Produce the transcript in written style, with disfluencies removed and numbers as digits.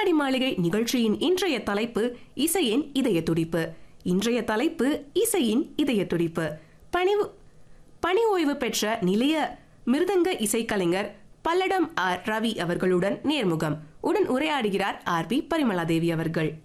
கண்ணாடி மாளிகை நிகழ்ச்சியின் இன்றைய தலைப்பு இசையின் இதய துடிப்பு. இன்றைய தலைப்பு இசையின் இதய துடிப்பு. பணி ஓய்வு பெற்ற நிலைய மிருதங்க இசைக்கலைஞர் பல்லடம் ஆர் ரவி அவர்களுடன் நேர்முகம். உடன் உரையாடுகிறார் ஆர் பி பரிமளாதேவி அவர்கள்.